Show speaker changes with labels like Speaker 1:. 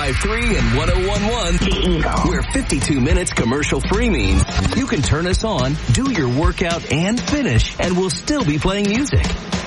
Speaker 1: 105.3 and 101.1.
Speaker 2: The Eagle.
Speaker 1: Where 52 minutes commercial free means you can turn us on, do your workout, and finish, and we'll still be playing music.